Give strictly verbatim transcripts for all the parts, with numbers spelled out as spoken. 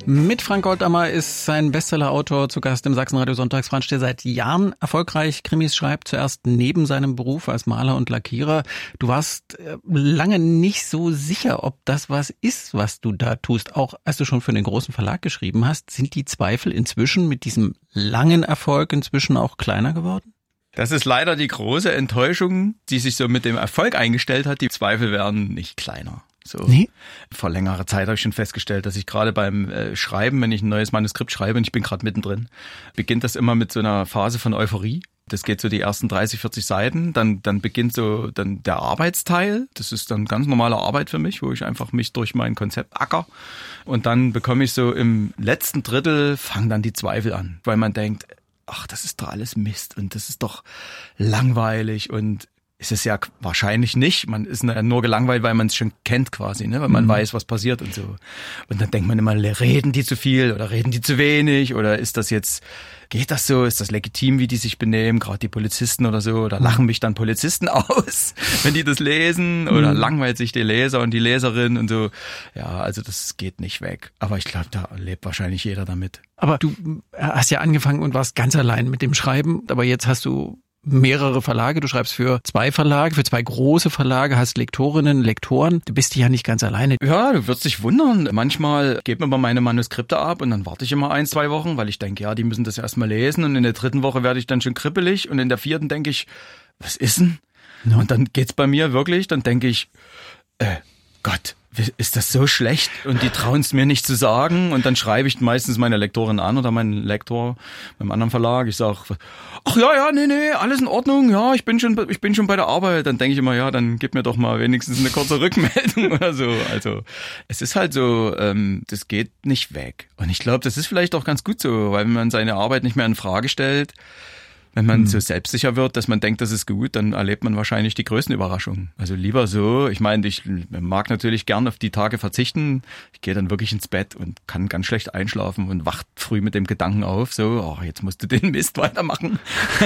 Mit Frank Goldammer ist sein Bestseller-Autor zu Gast im Sachsenradio Sonntagsbrunch, der seit Jahren erfolgreich Krimis schreibt, zuerst neben seinem Beruf als Maler und Lackierer. Du warst lange nicht so sicher, ob das was ist, was du da tust. Auch als du schon für den großen Verlag geschrieben hast, sind die Zweifel inzwischen mit diesem langen Erfolg inzwischen auch kleiner geworden? Das ist leider die große Enttäuschung, die sich so mit dem Erfolg eingestellt hat. Die Zweifel werden nicht kleiner. So. Nee. Vor längerer Zeit habe ich schon festgestellt, dass ich gerade beim äh, Schreiben, wenn ich ein neues Manuskript schreibe und ich bin gerade mittendrin, beginnt das immer mit so einer Phase von Euphorie. Das geht so die ersten dreißig, vierzig Seiten, dann dann beginnt so dann der Arbeitsteil. Das ist dann ganz normale Arbeit für mich, wo ich einfach mich durch mein Konzept acker. Und dann bekomme ich so im letzten Drittel, fangen dann die Zweifel an, weil man denkt, ach, das ist doch alles Mist und das ist doch langweilig und ist es ja wahrscheinlich nicht. Man ist nur gelangweilt, weil man es schon kennt quasi, ne? Weil man mhm. weiß, was passiert und so. Und dann denkt man immer, reden die zu viel oder reden die zu wenig oder ist das jetzt, geht das so, ist das legitim, wie die sich benehmen, gerade die Polizisten oder so, oder lachen mich dann Polizisten aus, wenn die das lesen oder mhm. langweilt sich der Leser und die Leserin und so. Ja, also das geht nicht weg. Aber ich glaube, da lebt wahrscheinlich jeder damit. Aber du hast ja angefangen und warst ganz allein mit dem Schreiben, aber jetzt hast du mehrere Verlage, du schreibst für zwei Verlage, für zwei große Verlage, hast Lektorinnen, Lektoren, du bist ja nicht ganz alleine. Ja, du wirst dich wundern. Manchmal geben mir mal meine Manuskripte ab und dann warte ich immer ein, zwei Wochen, weil ich denke, ja, die müssen das erstmal lesen und in der dritten Woche werde ich dann schon kribbelig und in der vierten denke ich, was ist denn? No. Und dann geht's bei mir wirklich, dann denke ich, äh, Gott, ist das so schlecht und die trauen es mir nicht zu sagen und dann schreibe ich meistens meine Lektorin an oder meinen Lektor beim anderen Verlag. Ich sage, ach ja, ja, nee, nee, alles in Ordnung, ja, ich bin schon, ich bin schon bei der Arbeit. Dann denke ich immer, ja, dann gib mir doch mal wenigstens eine kurze Rückmeldung oder so. Also es ist halt so, ähm, das geht nicht weg. Und ich glaube, das ist vielleicht auch ganz gut so, weil wenn man seine Arbeit nicht mehr in Frage stellt, wenn man hm. so selbstsicher wird, dass man denkt, das ist gut, dann erlebt man wahrscheinlich die größten Überraschungen. Also lieber so, ich meine, ich mag natürlich gern auf die Tage verzichten. Ich gehe dann wirklich ins Bett und kann ganz schlecht einschlafen und wacht früh mit dem Gedanken auf, so, oh, jetzt musst du den Mist weitermachen.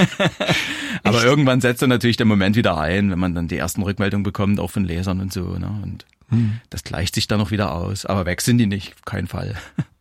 Aber irgendwann setzt dann natürlich der Moment wieder ein, wenn man dann die ersten Rückmeldungen bekommt, auch von Lesern und so, ne? Und hm. das gleicht sich dann noch wieder aus. Aber weg sind die nicht, auf keinen Fall.